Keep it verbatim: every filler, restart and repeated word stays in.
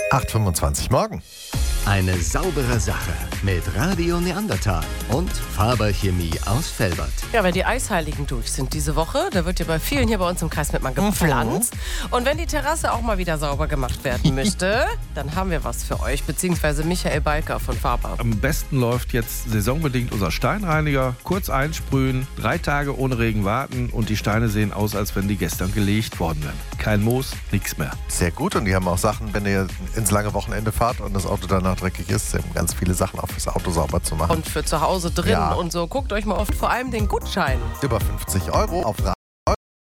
acht Uhr fünfundzwanzig morgen. Eine saubere Sache mit Radio Neandertal und Faber Chemie aus Velbert. Ja, wenn die Eisheiligen durch sind diese Woche, da wird ja bei vielen hier bei uns im Kreis Mettmann gepflanzt. Mhm. Und wenn die Terrasse auch mal wieder sauber gemacht werden müsste, dann haben wir was für euch, beziehungsweise Michael Balker von Faber. Am besten läuft jetzt saisonbedingt unser Steinreiniger. Kurz einsprühen, drei Tage ohne Regen warten und die Steine sehen aus, als wenn die gestern gelegt worden wären. Kein Moos, nichts mehr. Sehr gut, und die haben auch Sachen, wenn ihr ins lange Wochenende fahrt und das Auto danach dreckig ist, sie haben ganz viele Sachen auch fürs Auto sauber zu machen. Und für zu Hause drin Ja. und so. Guckt euch mal oft vor allem den Gutschein. Über fünfzig Euro auf